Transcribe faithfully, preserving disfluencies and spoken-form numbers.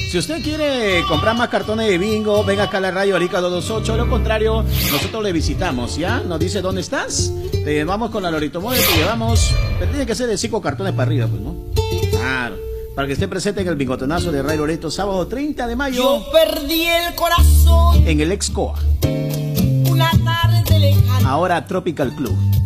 Si usted quiere comprar más cartones de bingo, venga acá a la radio Arica dos dos ocho. Lo contrario, nosotros le visitamos, ¿ya? Nos dice dónde estás. Te llevamos con la Lorito Móvil, te llevamos. Pero tiene que ser de cinco cartones para arriba, pues, ¿no? Claro. Para que esté presente en el bingotonazo de Ray Loreto, sábado treinta de mayo. Yo perdí el corazón en el Excoa. una tarde lejana. Ahora Tropical Club.